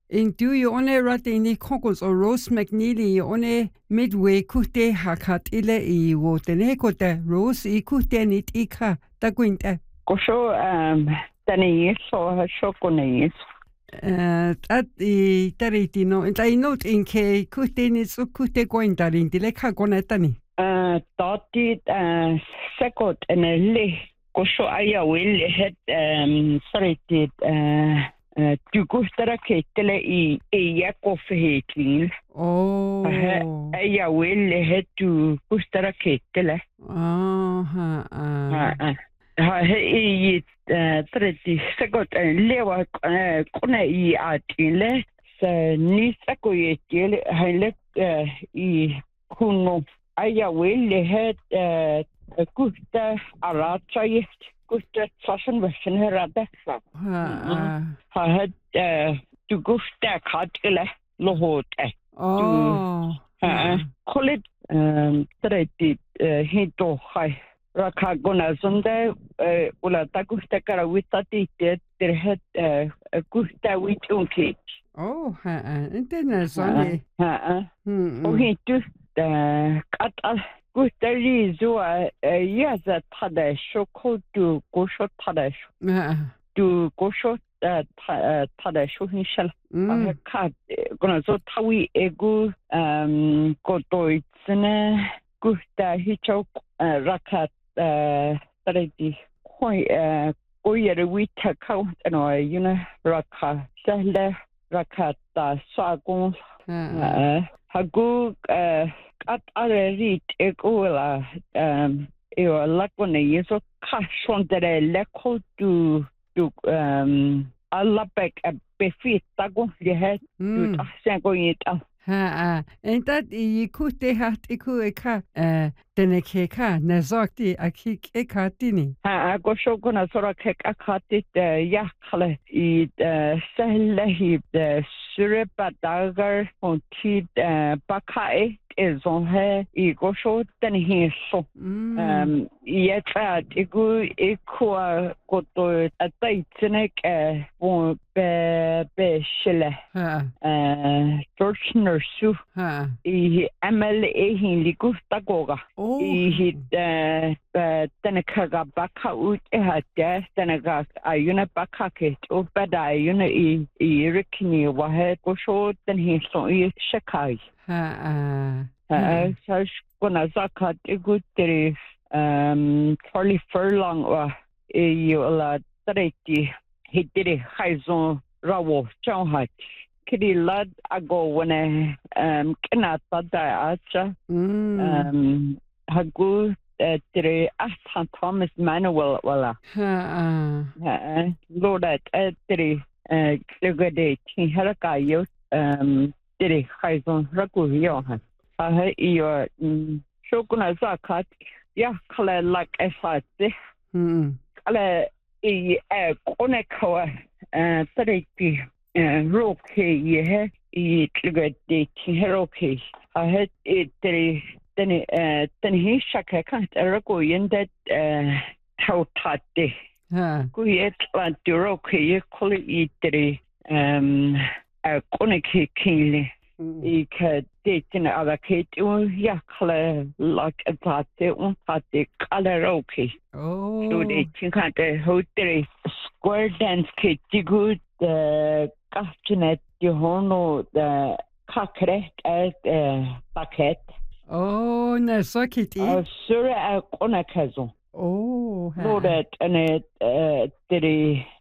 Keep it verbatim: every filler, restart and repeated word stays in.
In du i one ratini kokos o Rose McNeely i one midway kute hakat ile I wotene kota Rose I kute nit ika ta gwynta. Gosho um Denise o Shokunis. At I tariti no in tai note in ke kute ni so kute gwynta rin dile ka gonetani. Uh dati uh sekot en le gosho aya will het um sorry did uh du gustara ketele I I yakofhetlin. Oh. Aya will het du gustara ketele. Oh ha ah. Ha he I treti sekot lewa kone I atile se ni sako yetile hele I kuno aya will het gusta aracha yet gusta fashion version herada Ha ha het du gusta katile lohote oh ha kolit treti hito hai Raka gona zonde ula ta gusta kara witati te terhet gusta witunki. Oh ha intena zone. Ha o hitu kat gusta li zo ya za tada shoko tu gosho tada tu gosho tada sho hinshal. Ka gona zo tawi egu um kotoitsne gusta hichok rakat Taredi Hoi Goyer Wita Count and I, you know, Raka Sele Rakata Sagon Hagu at other read Egola um Eo Lakone Yeso Cash on the Leko to to um Alapek a befit Tago the head to Sango it up. Ha en dat I kute hat iku eka dene keka na zokti akik ekatini. Ha go shokuna sora kek akatit yakle I sehlehi sureba dagar onti bakai is on her I go show then he so um yet igu ikua koto ataitnek bon be be shile Ha George Nursu ha I M L A hin ligusta goga I hit tenekaga baka ut ehate tenaga ayuna baka ke o bada ayuna I I rikni wahe go show then he so I shakai ha Uh, so gonna zakat igu teri um Charlie Furlong wa you la treti hitiri haizon rawo chonhat kidi lad ago when um kinata da acha um hagu teri Aston Thomas Manuel wala ha lodat teri klugade tin harakayo um teri haizon ragu yo ha I your shokuna zakat ya kala like efate hmm kala I konekawa tariki roke ye I tlugade heroke I had it then then he shaka kan ergo yende tautate ha ku yet lan roke ye koli itri um koneke kile I could date in other kate, yakle like a party, un party color okay. oh So they think at the hotel square dance kate, the good, the castanet, the hono, the cockret at the bucket. oh na sokiti Uh, sure, a conakazo. oh No, that and it, uh, the